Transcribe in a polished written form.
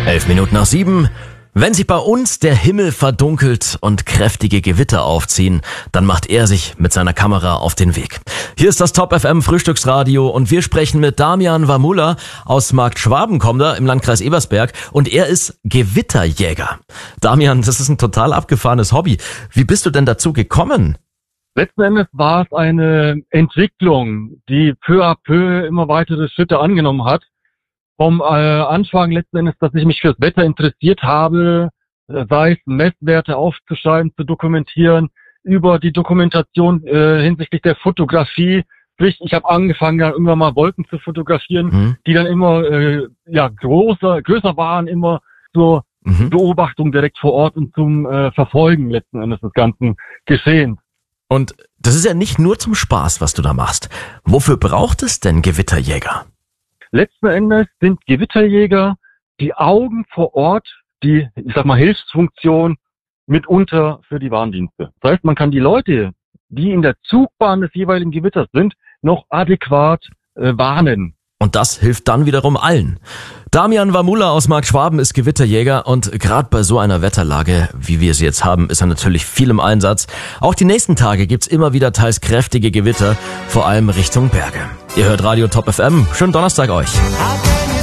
7:11. Wenn sich bei uns der Himmel verdunkelt und kräftige Gewitter aufziehen, dann macht er sich mit seiner Kamera auf den Weg. Hier ist das Top FM Frühstücksradio und wir sprechen mit Damian Wamula aus Markt Schwabenkommen im Landkreis Ebersberg und er ist Gewitterjäger. Damian, das ist ein total abgefahrenes Hobby. Wie bist du denn dazu gekommen? Letzten Endes war es eine Entwicklung, die peu à peu immer weitere Schritte angenommen hat. Vom Anfang letzten Endes, dass ich mich fürs Wetter interessiert habe, sei es Messwerte aufzuschreiben, zu dokumentieren, über die Dokumentation hinsichtlich der Fotografie. Sprich, ich habe angefangen, dann irgendwann mal Wolken zu fotografieren, die dann immer größer waren, immer zur Beobachtung direkt vor Ort und zum Verfolgen letzten Endes des ganzen Geschehens. Und das ist ja nicht nur zum Spaß, was du da machst. Wofür braucht es denn Gewitterjäger? Letzten Endes sind Gewitterjäger die Augen vor Ort, die, Hilfsfunktion mitunter für die Warndienste. Das heißt, man kann die Leute, die in der Zugbahn des jeweiligen Gewitters sind, noch adäquat warnen. Und das hilft dann wiederum allen. Damian Wamula aus Markt Schwaben ist Gewitterjäger und gerade bei so einer Wetterlage, wie wir sie jetzt haben, ist er natürlich viel im Einsatz. Auch die nächsten Tage gibt's immer wieder teils kräftige Gewitter, vor allem Richtung Berge. Ihr hört Radio Top FM. Schönen Donnerstag euch.